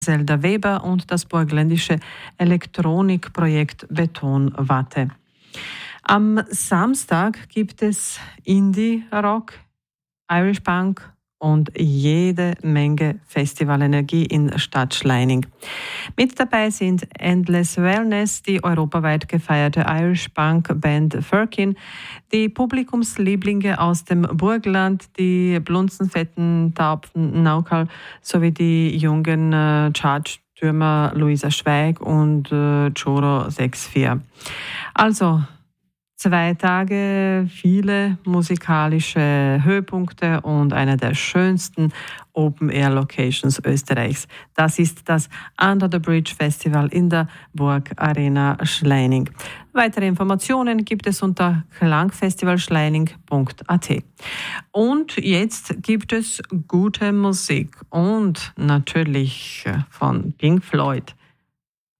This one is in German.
Zelda Weber und das burgenländische Elektronikprojekt Betonwatte. Am Samstag gibt es Indie-Rock, Irish Punk und jede Menge Festivalenergie in Stadt Schleining. Mit dabei sind Endless Wellness, die europaweit gefeierte Irish Punk Band Firkin, die Publikumslieblinge aus dem Burgenland, die blunzenfetten Taubten Naukal sowie die jungen Charttürmer Luisa Schweig und Choro 64. Also 2 Tage, viele musikalische Höhepunkte und eine der schönsten Open-Air-Locations Österreichs. Das ist das Under the Bridge Festival in der Burg Arena Schleining. Weitere Informationen gibt es unter klangfestivalschleining.at. Und jetzt gibt es gute Musik und natürlich von Pink Floyd.